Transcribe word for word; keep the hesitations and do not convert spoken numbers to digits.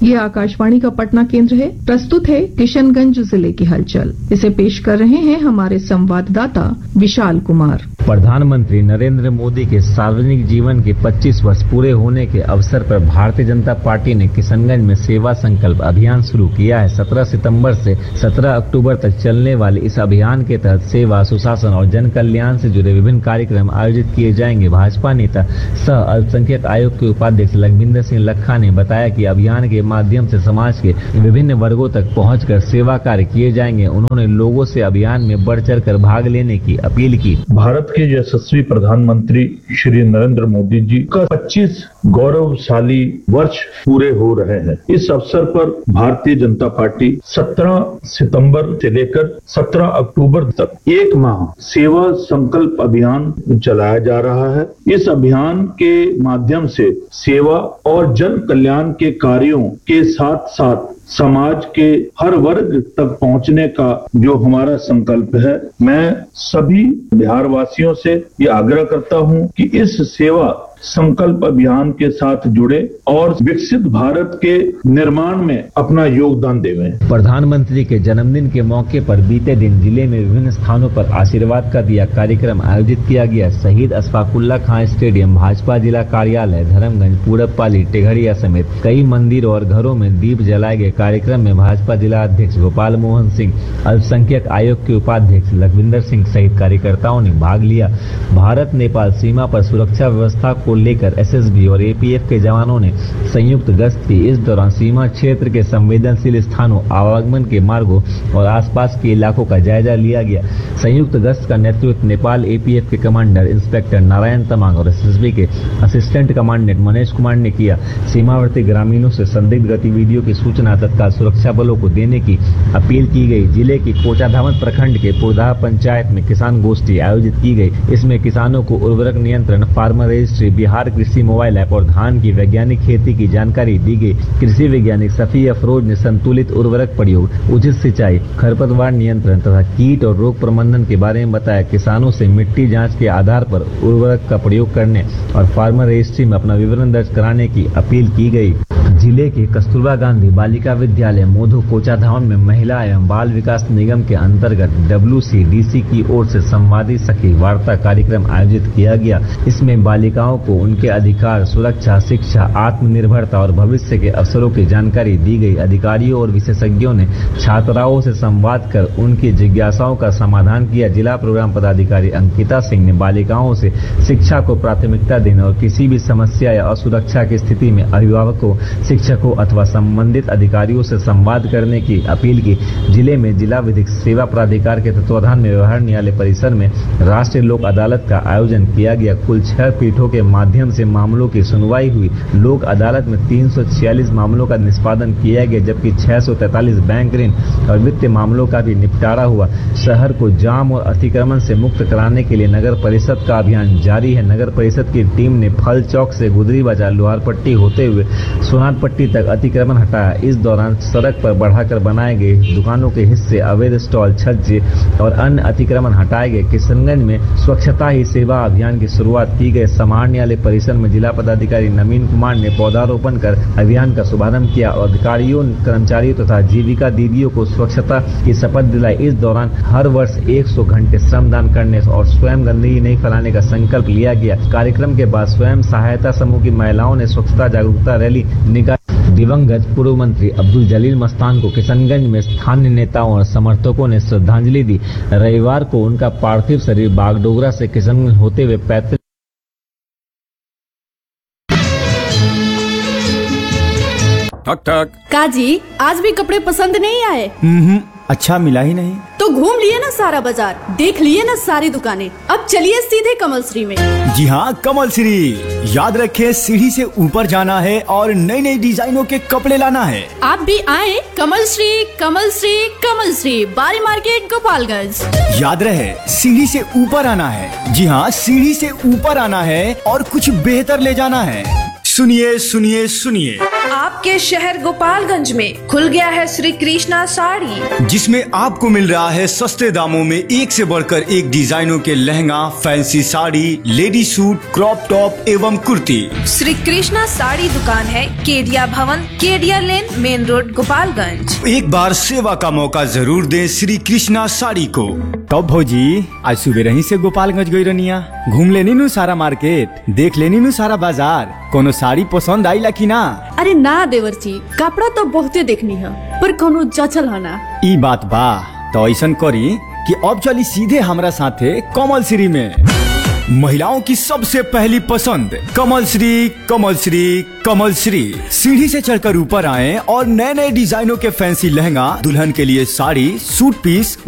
ये आकाशवाणी का पटना केंद्र है। प्रस्तुत है किशनगंज जिले की हलचल। इसे पेश कर रहे हैं हमारे संवाददाता विशाल कुमार। प्रधानमंत्री नरेंद्र मोदी के सार्वजनिक जीवन के पच्चीस वर्ष पूरे होने के अवसर पर भारतीय जनता पार्टी ने किशनगंज में सेवा संकल्प अभियान शुरू किया है। सत्रह सितंबर से सत्रह अक्टूबर तक चलने वाले इस अभियान के तहत सेवा, सुशासन और जन कल्याण से जुड़े विभिन्न कार्यक्रम आयोजित किए जाएंगे। भाजपा नेता सह अल्पसंख्यक आयोग के उपाध्यक्ष लखविंदर सिंह लखा ने बताया कि अभियान के माध्यम से समाज के विभिन्न वर्गों तक पहुंचकर सेवा कार्य किए जाएंगे। उन्होंने लोगों से अभियान में बढ़ चढ़ कर भाग लेने की अपील की। भारत के यशस्वी प्रधानमंत्री श्री नरेंद्र मोदी जी का पच्चीस गौरवशाली वर्ष पूरे हो रहे हैं। इस अवसर पर भारतीय जनता पार्टी सत्रह सितंबर से लेकर सत्रह अक्टूबर तक एक माह सेवा संकल्प अभियान चलाया जा रहा है। इस अभियान के माध्यम से सेवा और जन कल्याण के कार्यों के साथ साथ समाज के हर वर्ग तक पहुंचने का जो हमारा संकल्प है, मैं सभी बिहार वासियों से ये आग्रह करता हूं कि इस सेवा संकल्प अभियान के साथ जुड़े और विकसित भारत के निर्माण में अपना योगदान देवें। प्रधानमंत्री के जन्मदिन के मौके पर बीते दिन जिले में विभिन्न स्थानों पर आशीर्वाद का दिया कार्यक्रम आयोजित किया गया। शहीद अशफाकुल्ला खां स्टेडियम, भाजपा जिला कार्यालय धर्मगंज, पूरबपाली, टेघड़िया समेत कई मंदिरों और घरों में दीप जलाए गए। कार्यक्रम में भाजपा जिला अध्यक्ष गोपाल मोहन सिंह, अल्पसंख्यक आयोग के उपाध्यक्ष लखविंदर सिंह सहित कार्यकर्ताओं ने भाग लिया। भारत नेपाल सीमा पर सुरक्षा व्यवस्था को लेकर एसएसबी और एपीएफ के जवानों ने संयुक्त गश्त की। इस दौरान सीमा क्षेत्र के संवेदनशील स्थानों, आवागमन के मार्गों और आसपास के इलाकों का जायजा लिया गया। संयुक्त गश्त का नेतृत्व नेपाल एपीएफ के कमांडर इंस्पेक्टर नारायण तमांग और एसएसबी के असिस्टेंट कमांडेंट मनीष कुमार ने किया। सीमावर्ती ग्रामीणों से संदिग्ध गतिविधियों की सूचना तत्काल सुरक्षा बलों को देने की अपील की गई। जिले की कोचाधामन प्रखंड के पुरदाह पंचायत में किसान गोष्ठी आयोजित की गई। इसमें किसानों को उर्वरक नियंत्रण, फार्मर रजिस्ट्री, बिहार कृषि मोबाइल ऐप और धान की वैज्ञानिक खेती की जानकारी दी गई। कृषि वैज्ञानिक सफी अफरोज ने संतुलित उर्वरक प्रयोग, उचित सिंचाई, खरपतवार नियंत्रण तथा कीट और रोग प्रबंधन के बारे में बताया। किसानों से मिट्टी जांच के आधार पर उर्वरक का प्रयोग करने और फार्मर रजिस्ट्री में अपना विवरण दर्ज कराने की अपील की गई। जिले के कस्तूरबा गांधी बालिका विद्यालय मोधो कोचाधाम में महिला एवं बाल विकास निगम के अंतर्गत डब्ल्यूसीडीसी की ओर से संवादी सखी वार्ता कार्यक्रम आयोजित किया गया। इसमें बालिकाओं को उनके अधिकार, सुरक्षा, शिक्षा, आत्मनिर्भरता और भविष्य के अवसरों की जानकारी दी गई। अधिकारियों और विशेषज्ञों ने छात्राओं से संवाद कर उनकी जिज्ञासाओं का समाधान किया। जिला प्रोग्राम पदाधिकारी अंकिता सिंह ने बालिकाओं से शिक्षा को प्राथमिकता देने और किसी भी समस्या या असुरक्षा की स्थिति में अभिभावकों, शिक्षकों अथवा संबंधित अधिकारियों से संवाद करने की अपील की। जिले में जिला विधिक सेवा प्राधिकार के तत्वाधान में व्यवहार न्यायालय परिसर में राष्ट्रीय लोक अदालत का आयोजन किया गया। कुल छह पीठों के माध्यम से मामलों की सुनवाई हुई। लोक अदालत में तीन सौ छियालीस मामलों का निष्पादन किया गया, जबकि छह सौ तैंतालीस बैंक ऋण और वित्तीय मामलों का भी निपटारा हुआ। शहर को जाम और अतिक्रमण से मुक्त कराने के लिए नगर परिषद का अभियान जारी है। नगर परिषद की टीम ने फल चौक से गुदरी बाजार, लोहारपट्टी होते हुए सोनार पट्टी तक अतिक्रमण हटाया। इस दौरान सड़क पर बढ़ाकर बनाए गए दुकानों के हिस्से, अवैध स्टॉल, छज्जे और अन्य अतिक्रमण हटाए गए। किशनगंज में स्वच्छता ही सेवा अभियान की शुरुआत की गई। समाहरणालय न्यायालय परिसर में जिला पदाधिकारी नवीन कुमार ने पौधारोपण कर अभियान का शुभारंभ किया और अधिकारियों, कर्मचारियों तथा जीविका दीदियों को स्वच्छता की शपथ दिलाई। इस दौरान हर वर्ष सौ घंटे श्रमदान करने और स्वयं गंदगी नहीं फैलाने का संकल्प लिया गया। कार्यक्रम के बाद स्वयं सहायता समूह की महिलाओं ने स्वच्छता जागरूकता रैली निकाली। दिवंगत पूर्व मंत्री अब्दुल जलील मस्तान को किशनगंज में स्थानीय नेताओं और समर्थकों ने श्रद्धांजलि दी। रविवार को उनका पार्थिव शरीर बागडोगरा से किशनगंज होते हुए पैतृक ठक ठक। काजी, आज भी कपड़े पसंद नहीं आए? हम्म, अच्छा मिला ही नहीं। तो घूम लिए ना सारा बाजार, देख लिए ना सारी दुकानें, अब चलिए सीधे कमल श्री में। जी हाँ, कमल श्री। याद रखें, सीढ़ी से ऊपर जाना है और नई नई डिजाइनों के कपड़े लाना है। आप भी आए कमल श्री, कमल श्री, कमल श्री, बारी मार्केट, गोपालगंज। याद रहे, सीढ़ी से ऊपर आना है। जी हाँ, सीढ़ी से ऊपर आना है और कुछ बेहतर ले जाना है। सुनिए सुनिए सुनिए, आपके शहर गोपालगंज में खुल गया है श्री कृष्णा साड़ी, जिसमें आपको मिल रहा है सस्ते दामों में एक से बढ़कर एक डिजाइनों के lehenga, fancy sari, lady suit, crop top एवं कुर्ती। श्री कृष्णा साड़ी दुकान है केडिया भवन, केडिया लेन, मेन रोड, गोपालगंज। एक बार सेवा का मौका जरूर दें श्री कृष्णा साड़ी को। तब भौजी आज सुबह रही से गोपालगंज गई रनिया, घूम लेनी नु सारा मार्केट, देख लेनी नु सारा बाजार, कोनो साड़ी पसंद आई ला की ना? अरे ना देवर जी, कपड़ा तो बहुते देखनी है पर कोनो जचल है ना। ई बात बा, तो ऐसा करी कि अब चली सीधे हमरा साथे कमल श्री में। महिलाओं की सबसे पहली पसंद कमल श्री, कमल श्री, कमल श्री। सीढ़ी से चढ़कर ऊपर आए और नए नए डिजाइनों के फैंसी लहंगा, दुल्हन के लिए साड़ी, सूट पीस,